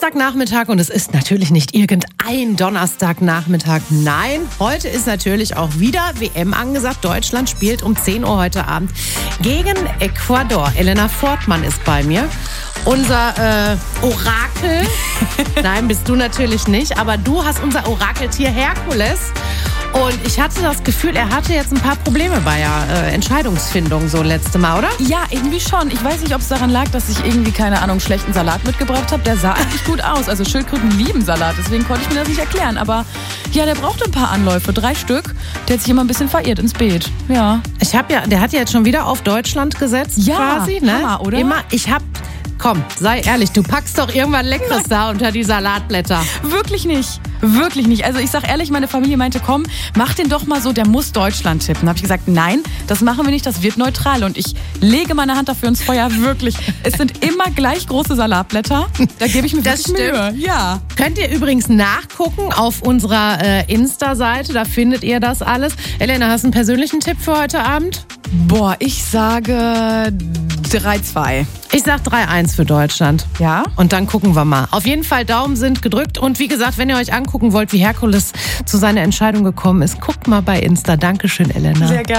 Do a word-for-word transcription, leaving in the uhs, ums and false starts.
Donnerstagnachmittag und es ist natürlich nicht irgendein Donnerstagnachmittag. Nein, heute ist natürlich auch wieder W M angesagt. Deutschland spielt um zehn Uhr heute Abend gegen Ecuador. Elena Fortmann ist bei mir. Unser äh, Orakel. Nein, bist du natürlich nicht, aber du hast unser Orakeltier Herkules. Und ich hatte das Gefühl, er hatte jetzt ein paar Probleme bei der äh, Entscheidungsfindung so letzte Mal, oder? Ja, irgendwie schon. Ich weiß nicht, ob es daran lag, dass ich irgendwie, keine Ahnung, schlechten Salat mitgebracht habe. Der sah eigentlich gut aus. Also Schildkröten lieben Salat, deswegen konnte ich mir das nicht erklären. Aber ja, der brauchte ein paar Anläufe, drei Stück. Der hat sich immer ein bisschen verirrt ins Beet. Ja. Ich habe ja, der hat ja jetzt schon wieder auf Deutschland gesetzt, ja, quasi, ne? Hammer, oder? Immer, ich hab Komm, sei ehrlich, du packst doch irgendwann Leckeres da unter die Salatblätter. Wirklich nicht. Wirklich nicht. Also ich sag ehrlich, meine Familie meinte, komm, mach den doch mal so, der muss Deutschland tippen. Da habe ich gesagt, nein, das machen wir nicht, das wird neutral. Und ich lege meine Hand dafür ins Feuer, wirklich. Es sind immer gleich große Salatblätter. Da gebe ich mir das wirklich stimmt. Mühe. Ja. Könnt ihr übrigens nachgucken auf unserer äh, Insta-Seite, da findet ihr das alles. Elena, hast du einen persönlichen Tipp für heute Abend? Boah, ich sage drei zwei. Ich sag drei eins für Deutschland. Ja? Und dann gucken wir mal. Auf jeden Fall Daumen sind gedrückt. Und wie gesagt, wenn ihr euch angucken wollt, wie Herkules zu seiner Entscheidung gekommen ist, guckt mal bei Insta. Dankeschön, Elena. Sehr gerne.